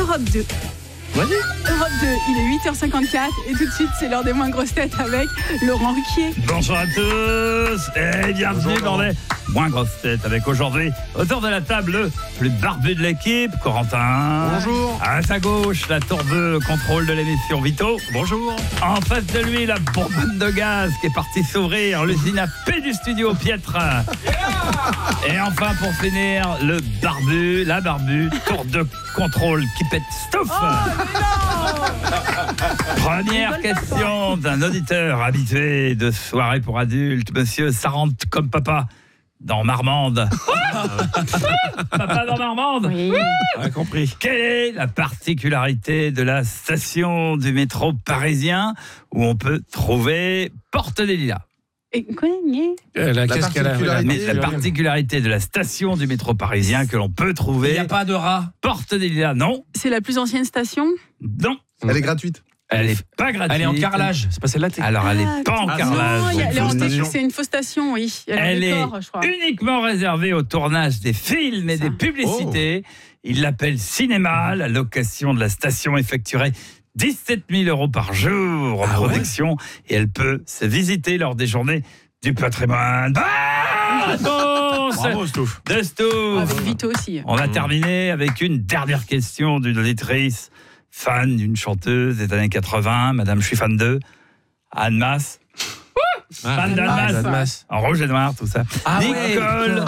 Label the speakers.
Speaker 1: Europe 2.
Speaker 2: Vas-y.
Speaker 1: Europe 2, il est 8h54 et tout de suite, c'est l'heure des moins grosses têtes avec Laurent Ruquier.
Speaker 2: Bonjour à tous et bienvenue dans les moins grosses têtes avec aujourd'hui, autour de la table, le plus barbu de l'équipe, Corentin.
Speaker 3: Bonjour.
Speaker 2: À sa gauche, la tourbe contrôle de l'émission, Vito.
Speaker 3: Bonjour.
Speaker 2: En face de lui, la bonbonne de gaz qui est partie s'ouvrir, l'usine à paix du studio, Pietre. Et enfin, pour finir, le barbu, la barbu, tour de contrôle qui pète Stouff. Première question d'un auditeur habitué de soirée pour adultes, monsieur Sarante comme papa dans Marmande. Papa dans Marmande.
Speaker 1: Oui.
Speaker 2: On a compris. Quelle est la particularité de la station du métro parisien où on peut trouver Porte des Lilas?
Speaker 1: Et quoi,
Speaker 3: La
Speaker 2: particularité de la station du métro parisien que l'on peut trouver.
Speaker 4: Il n'y a pas de rat.
Speaker 2: Porte des Lilas, non.
Speaker 1: C'est la plus ancienne station?
Speaker 2: Non.
Speaker 3: Elle est gratuite.
Speaker 2: Elle n'est pas gratuite.
Speaker 4: Elle est en carrelage. C'est pas celle-là.
Speaker 2: Alors, elle n'est pas en carrelage.
Speaker 1: Non,
Speaker 3: une fausse station.
Speaker 1: c'est une fausse station, oui.
Speaker 2: Elle est
Speaker 1: décor, je crois.
Speaker 2: uniquement réservée au tournage des films et des publicités. Il l'appelle cinéma. La location de la station effectuerait 17 000 € par jour en production. Et elle peut se visiter lors des journées du patrimoine. Réponse
Speaker 3: Bravo, Stouff.
Speaker 2: de Stouff.
Speaker 1: Avec Vito aussi.
Speaker 2: On va terminer avec une dernière question d'une auditrice fan d'une chanteuse des années 80. Madame, je suis fan de Anne Masse. Fan d'Anne Masse.
Speaker 4: Masse.
Speaker 2: En rouge et noir, tout ça.
Speaker 4: Ah ouais,
Speaker 2: Nicole